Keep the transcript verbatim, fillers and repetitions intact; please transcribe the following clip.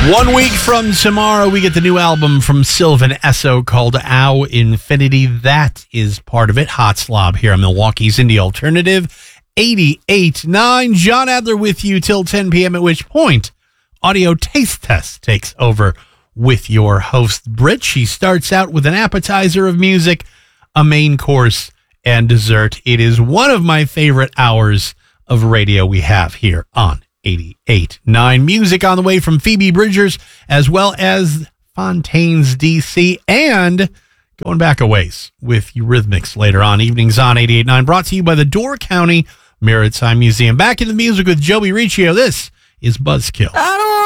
One week from tomorrow, we get the new album from Sylvan Esso called Ow Infinity. That is part of it. Hot Slob here on Milwaukee's Indie Alternative. eighty-eight point nine. John Adler with you till ten p.m., at which point Audio Taste Test takes over with your host, Britt. She starts out with an appetizer of music, a main course, and dessert. It is one of my favorite hours of radio we have here on eighty-eight point nine. Music on the way from Phoebe Bridgers, as well as Fontaine's D C, and going back a ways with Eurythmics later on. Evenings on eighty-eight point nine, brought to you by the Door County Maritime Museum. Back into the music with Joey Riccio. This is Buzzkill. I don't